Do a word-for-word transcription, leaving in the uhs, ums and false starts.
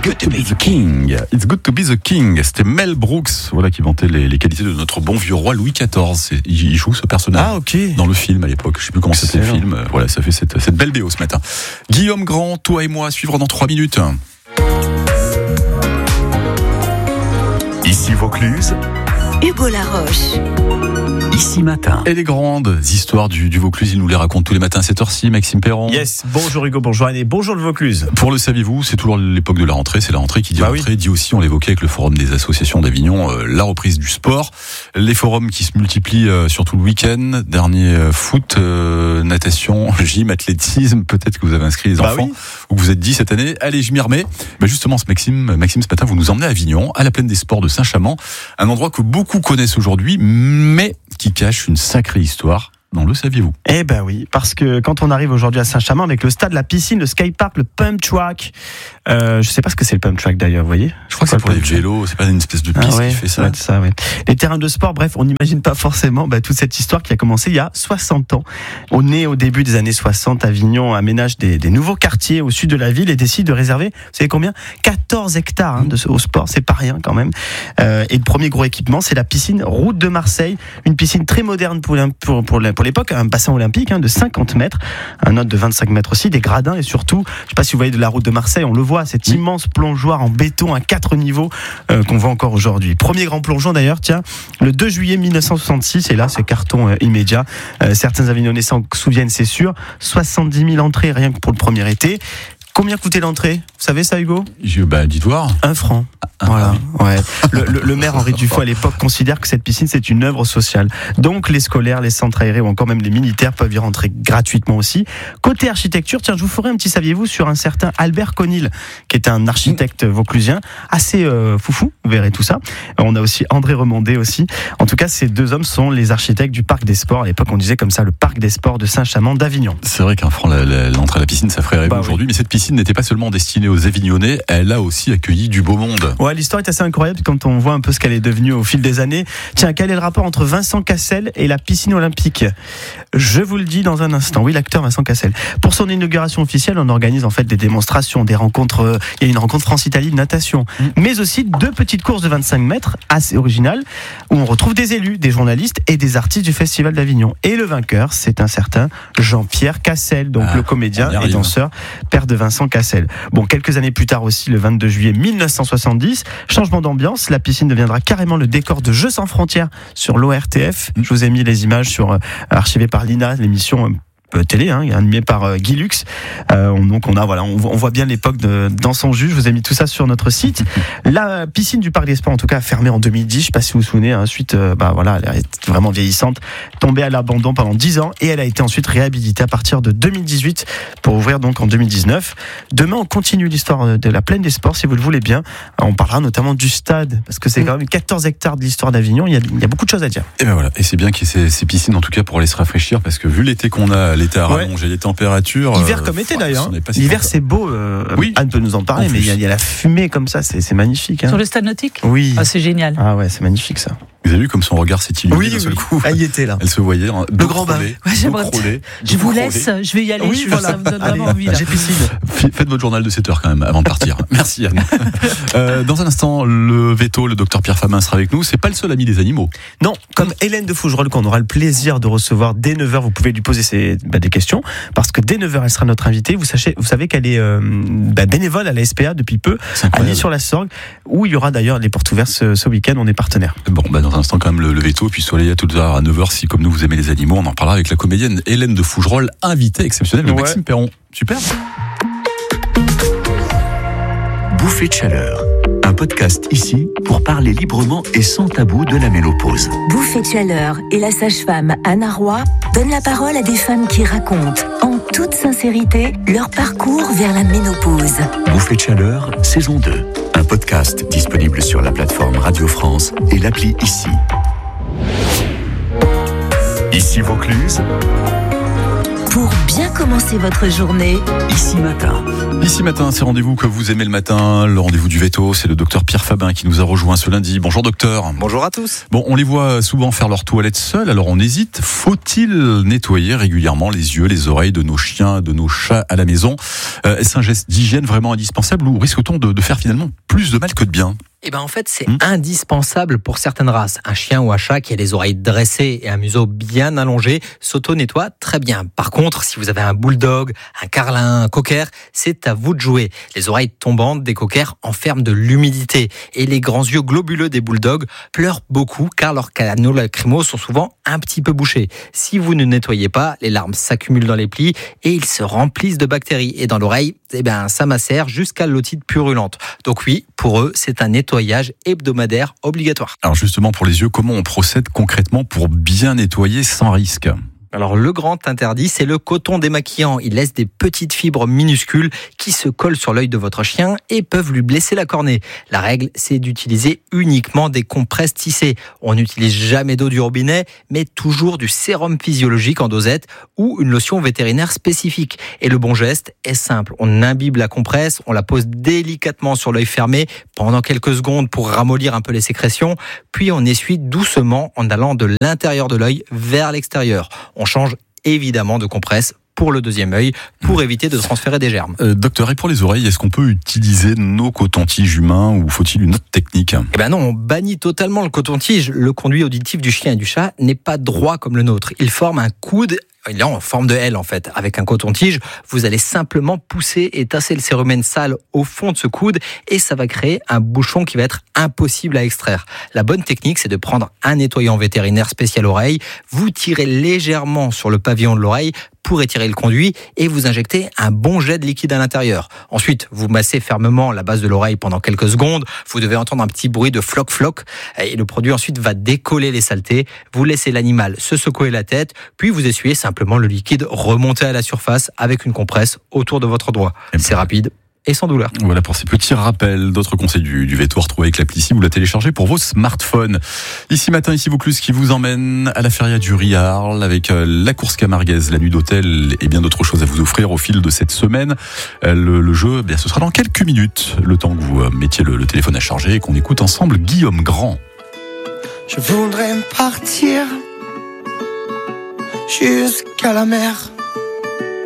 good to be the king. It's good to be the king. C'était Mel Brooks, voilà, qui vantait les, les qualités de notre bon vieux roi Louis quatorze. C'est, il, il joue ce personnage. Ah, ok. Dans le film à l'époque. Je sais plus comment c'était le film. Voilà, ça fait cette, cette belle B O ce matin. Guillaume Grand, toi et moi, à suivre dans trois minutes. Ici Vaucluse, Hugo Laroche. Ici Matin. Et les grandes histoires du, du Vaucluse, il nous les raconte tous les matins à cette heure-ci, Maxime Perron. Yes, bonjour Hugo, bonjour Anne et bonjour le Vaucluse. Pour le saviez-vous, c'est toujours l'époque de la rentrée, c'est la rentrée qui dit bah rentrée, oui. Dit aussi, on l'évoquait avec le forum des associations d'Avignon, euh, la reprise du sport, les forums qui se multiplient euh, surtout le week-end, dernier euh, foot, euh, natation, gym, athlétisme, peut-être que vous avez inscrit les bah enfants, oui. ou que vous êtes dit cette année, allez je m'y remets. Mais justement, ce Maxime, Maxime, ce matin, vous nous emmenez à Avignon, à la plaine des sports de Saint-Chamond, un endroit que beaucoup connaissent aujourd'hui, mais qui cache une sacrée histoire. Non, le saviez-vous? Eh ben oui, parce que quand on arrive aujourd'hui à Saint-Chamond avec le stade, la piscine, le skatepark, le pump track, euh, je sais pas ce que c'est le pump track d'ailleurs, vous voyez? Je crois que c'est pour les vélos, c'est pas une espèce de piste ah ouais, qui fait ça. ça ouais. Les terrains de sport, bref, on n'imagine pas forcément bah, toute cette histoire qui a commencé il y a soixante ans. On est au début des années soixante, Avignon aménage des, des nouveaux quartiers au sud de la ville et décide de réserver, vous savez combien? quatorze hectares hein, de, au sport, c'est pas rien quand même. Euh, et le premier gros équipement, c'est la piscine Route de Marseille, une piscine très moderne pour, pour, pour, pour l'époque, un bassin olympique hein, de cinquante mètres, un autre de vingt-cinq mètres aussi, des gradins et surtout, je sais pas si vous voyez de la route de Marseille, on le voit, cet oui. immense plongeoir en béton à quatre niveaux euh, qu'on voit encore aujourd'hui. Premier grand plongeon d'ailleurs, tiens, le deux juillet mille neuf cent soixante-six, et là c'est carton euh, immédiat. Euh, certains Avignonnais s'en souviennent, c'est sûr. soixante-dix mille entrées rien que pour le premier été. Combien coûtait l'entrée? Vous savez ça, Hugo? Je, bah, dites voir. Un franc. Ah, voilà. Ouais. Le, le, le maire Henri Dufaux à l'époque considère que cette piscine c'est une œuvre sociale. Donc les scolaires, les centres aérés ou encore même les militaires peuvent y rentrer gratuitement aussi. Côté architecture, tiens, je vous ferai un petit saviez-vous sur un certain Albert Conil, qui est un architecte vauclusien assez euh, foufou. Vous verrez tout ça. On a aussi André Remondé aussi. En tout cas, ces deux hommes sont les architectes du parc des sports. À l'époque, on disait comme ça le parc des sports de Saint-Chamond d'Avignon. C'est vrai qu'un franc la, la, l'entrée à la piscine, ça ferait rêver bah, aujourd'hui, oui. Mais cette piscine n'était pas seulement destinée aux Avignonnais, elle a aussi accueilli du beau monde. Ouais, l'histoire est assez incroyable quand on voit un peu ce qu'elle est devenue au fil des années. Tiens, quel est le rapport entre Vincent Cassel et la piscine olympique? Je vous le dis dans un instant. Oui, l'acteur Vincent Cassel. Pour son inauguration officielle, on organise en fait des démonstrations, des rencontres. Il y a une rencontre France-Italie de natation, mmh. mais aussi deux petites courses de vingt-cinq mètres assez originales où on retrouve des élus, des journalistes et des artistes du Festival d'Avignon. Et le vainqueur, c'est un certain Jean-Pierre Cassel, donc ah, le comédien et danseur, père de Vincent Cassel. Bon, quelques années plus tard aussi, le vingt-deux juillet mille neuf cent soixante-dix, changement d'ambiance, la piscine deviendra carrément le décor de Jeux sans frontières sur l'O R T F. Je vous ai mis les images sur euh, archivées par l'I N A, l'émission euh, télé, hein, animé par euh, Guy Lux. Euh, on, donc on a voilà, on, on voit bien l'époque de, dans son jus. Je vous ai mis tout ça sur notre site. La piscine du Parc des Sports, en tout cas, a fermé en deux mille dix. Je ne sais pas si vous vous souvenez. Hein, ensuite, euh, bah voilà, elle est vraiment vieillissante, tombée à l'abandon pendant dix ans, et elle a été ensuite réhabilitée à partir de deux mille dix-huit pour ouvrir donc en deux mille dix-neuf. Demain, on continue l'histoire de la plaine des sports, si vous le voulez bien. On parlera notamment du stade, parce que c'est mmh. quand même quatorze hectares de l'histoire d'Avignon. Il y a, il y a beaucoup de choses à dire. Et ben voilà, et c'est bien qu'il y ait ces, ces piscines, en tout cas, pour aller se rafraîchir, parce que vu l'été qu'on a, l'été à rallonger, ouais. les températures. Hiver euh, comme été d'ailleurs. Si L'hiver c'est beau. Euh, oui. Anne peut nous en parler, en mais il y, y a la fumée comme ça, c'est, c'est magnifique. Hein. Sur le stade nautique? Oui. Ah, c'est génial. Ah ouais, c'est magnifique ça. Vous avez vu comme son regard s'est illuminé oui, d'un seul oui. coup. Elle y était là. Elle se voyait. Hein, le grand bain. Ouais, j'aimerais. Crôler, je vous laisse. Je vais y aller. Oui, je, voilà. Ça me donne Allez, vraiment envie. Là. J'ai piscine. Faites votre journal de sept heures quand même avant de partir. Merci Anne. euh, dans un instant, le veto, le docteur Pierre Famin sera avec nous. C'est pas le seul ami des animaux. Non, comme mmh. Hélène de Fougerolles qu'on aura le plaisir de recevoir dès neuf heures. Vous pouvez lui poser ses, bah, des questions parce que dès neuf heures elle sera notre invitée. Vous sachez, vous savez qu'elle est euh, bah, bénévole à la S P A depuis peu, à L'Isle-sur-la-Sorgue, où il y aura d'ailleurs les portes ouvertes ce, ce week-end. On est partenaires. Bon, bah, dans un instant quand même le, le veto, puis soyez tout à l'heure à neuf heures si comme nous vous aimez les animaux. On en parlera avec la comédienne Hélène de Fougerolles, invitée exceptionnelle de ouais. Maxime Perron. Super. Bouffée de chaleur. Un podcast ici pour parler librement et sans tabou de la ménopause. Bouffée de chaleur et la sage-femme Anna Roy donnent la parole à des femmes qui racontent en toute sincérité leur parcours vers la ménopause. Bouffée de chaleur, saison deux. Un podcast disponible sur la plateforme Radio France et l'appli Ici. Ici Vaucluse. Pour bien commencer votre journée, Ici Matin. Ici Matin, c'est rendez-vous que vous aimez le matin, le rendez-vous du veto, c'est le docteur Pierre Fabin qui nous a rejoint ce lundi. Bonjour docteur. Bonjour à tous. Bon, on les voit souvent faire leur toilette seuls, alors on hésite. Faut-il nettoyer régulièrement les yeux, les oreilles de nos chiens, de nos chats à la maison ? euh, Est-ce un geste d'hygiène vraiment indispensable ou risque-t-on de, de faire finalement plus de mal que de bien ? Eh ben en fait, c'est Mmh. indispensable pour certaines races. Un chien ou un chat qui a les oreilles dressées et un museau bien allongé s'auto-nettoie très bien. Par contre, si vous avez un bulldog, un carlin, un cocker, c'est à vous de jouer. Les oreilles tombantes des cockers enferment de l'humidité et les grands yeux globuleux des bulldogs pleurent beaucoup car leurs canaux lacrymaux sont souvent un petit peu bouchés. Si vous ne nettoyez pas, les larmes s'accumulent dans les plis et ils se remplissent de bactéries. Et dans l'oreille, eh ben, ça macère jusqu'à l'otite purulente. Donc oui, pour eux, c'est un nettoyage hebdomadaire obligatoire. Alors justement, pour les yeux, comment on procède concrètement pour bien nettoyer sans risque ? Alors le grand interdit, c'est le coton démaquillant. Il laisse des petites fibres minuscules qui se collent sur l'œil de votre chien et peuvent lui blesser la cornée. La règle, c'est d'utiliser uniquement des compresses tissées. On n'utilise jamais d'eau du robinet, mais toujours du sérum physiologique en dosette ou une lotion vétérinaire spécifique. Et le bon geste est simple. On imbibe la compresse, on la pose délicatement sur l'œil fermé pendant quelques secondes pour ramollir un peu les sécrétions, puis on essuie doucement en allant de l'intérieur de l'œil vers l'extérieur. On change évidemment de compresse pour le deuxième œil pour éviter de transférer des germes. Euh, docteur, et pour les oreilles, est-ce qu'on peut utiliser nos cotons-tiges humains ou faut-il une autre technique ? Eh ben non, on bannit totalement le coton-tige. Le conduit auditif du chien et du chat n'est pas droit comme le nôtre. Il forme un coude. Il est en forme de L en fait. Avec un coton-tige, vous allez simplement pousser et tasser le cérumen sale au fond de ce coude et ça va créer un bouchon qui va être impossible à extraire. La bonne technique, c'est de prendre un nettoyant vétérinaire spécial oreille, vous tirez légèrement sur le pavillon de l'oreille pour étirer le conduit et vous injectez un bon jet de liquide à l'intérieur. Ensuite, vous massez fermement la base de l'oreille pendant quelques secondes. Vous devez entendre un petit bruit de floc-floc et le produit ensuite va décoller les saletés. Vous laissez l'animal se secouer la tête, puis vous essuyez simplement le liquide remonter à la surface avec une compresse autour de votre doigt. C'est rapide et sans douleur. Voilà pour ces petits rappels. D'autres conseils du, du veto à retrouver avec l'appli ici, vous la téléchargez pour vos smartphones. Ici Matin, ici Vaucluse qui vous emmène à la feria du Riarl avec la course camarguaise, la nuit d'hôtel et bien d'autres choses à vous offrir au fil de cette semaine. Le, le jeu, eh bien, ce sera dans quelques minutes, le temps que vous mettiez le, le téléphone à charger et qu'on écoute ensemble Guillaume Grand. Je voudrais partir jusqu'à la mer.